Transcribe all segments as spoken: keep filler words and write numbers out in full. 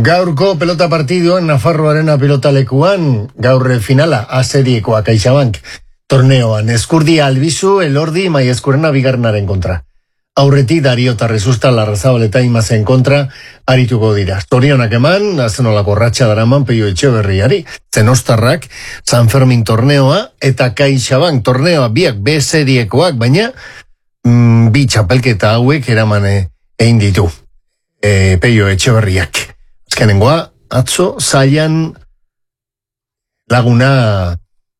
Gaurko pelota partidioan Nafarroarena pelotalekuan, gaur finala, azeriekoa CaixaBank torneoan. Eskurdia Albizu, Elordi, Maieskurena bigarrenaren kontra. Aurreti Dario Tarresusta, Larrazabaleta Imazen kontra, arituko dira. Zorionak eman, azenolako ratxa daraman Peio Etxeberriari, Zenostarrak, San Fermin torneoa, eta CaixaBank torneoa biak B-seriekoak, baina mm, bi txapelketa hauek eramane egin ditu. E, Peio Etxeberriak. Azkenengoa, atzo, zailan laguna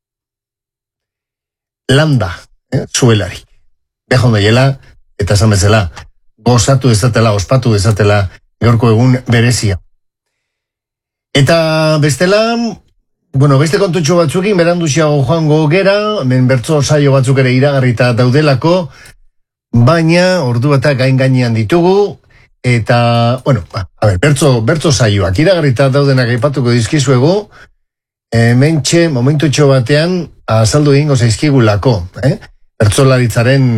landa, eh, zuelari. Bejon daiela, eta esan bezala, gozatu ezatela, ospatu ezatela, gaurko egun berezia. Eta bestela, bueno, beste kontutxo batzukin, beranduxiago joango gera, hemen bertso saio batzuk ere iragarrita daudelako, baina ordu eta gain gainean ditugu, eta, bueno, ba, a ber, bertso, bertso saioak iragarrita daudenak aipatuko dizkizuegu, hementxe, momentutxo batean, azaldu egingo zaizkigulako, eh? Bertsolaritzaren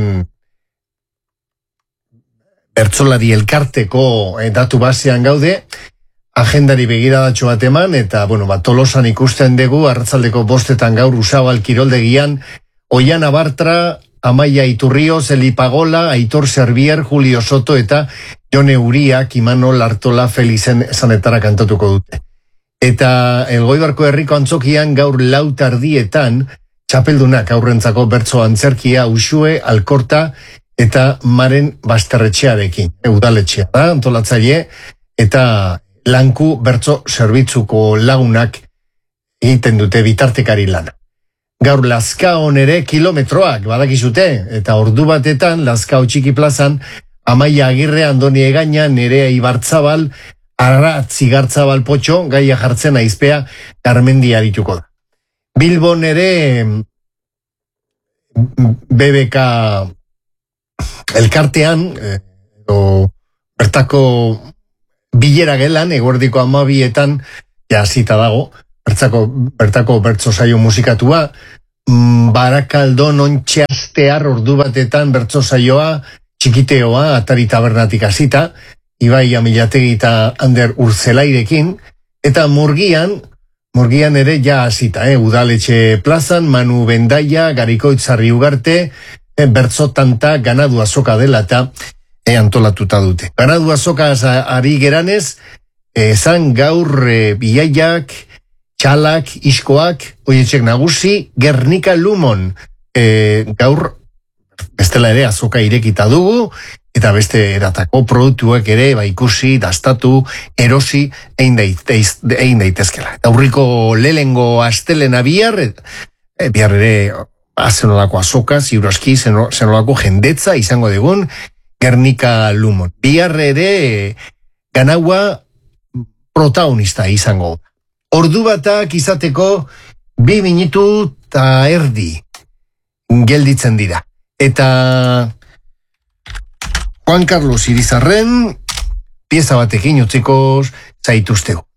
bertsolari elkarteko eh, datu basean gaude, agendari begiradatxo bat eman, eta, bueno, ba, Tolosan ikusten dugu, arratzaldeko bostetan gaur Usabal kiroldegian, Oiana Bartra, Amaia Iturrio, Zeli Pagola, Aitor Servier, Julio Soto eta Jone Uriak, Imanol Artola Felizen zanetara kantatuko dute. Eta Elgoibarko herriko antzokian gaur lau tardietan, txapeldunak aurrentzako bertso antzerkia Uxue, Alkorta eta Maren Basterretxearekin. Udaletxea da, antolatzaile, eta lanku bertso zerbitzuko lagunak egiten dute bitartekari lana. Gaur Lazkaon ere kilometroak badakizute, eta ordu batetan Lazkao txiki plazan, Amaia Agirre, Andoni Egaña, Nerea Ibartzabal, Arratz Igartzabal Potxo, gaia jartzen aizpea, Garmendi arituko da. Bilbon ere B B K elkartean, edo bertako bilera gelan, eguerdiko amabietan, jasita dago, bertako, bertako bertso saio musikatua, Barakaldon ontxeaztear ordu batetan bertso saioa, txikiteoa, Atari Tabernatik hasita, Ibai Amilategi eta Ander Urzelairekin, eta Murgian, Murgian ere ja hasita, eh? Udaletxe plazan, Manu Bendaia, Garikoitzarri Ugarte, eh, bertso tanta ganadu azoka dela eta eh, antolatuta dute. Ganadu azoka ari geranez, ezan gaur eh, biaiak, txalak, iskoak, oietxek nagusi, Gernika Lumon, e, gaur, bestela ere azoka irekita dugu, eta beste eratako produktuak ere, ba ikusi, dastatu, erosi, egin daitezkela. Eta aurriko lehengo astelena bihar, e, bihar ere, zenolako azoka, ziuraski, zenolako jendetza izango dugun, Gernika Lumon. Bihar ere, ganaua protagonista izango. Ordu batak izateko bi minutu eta erdi gelditzen dira. Eta Juan Carlos Irizarren pieza batekin utziko zaituztegu.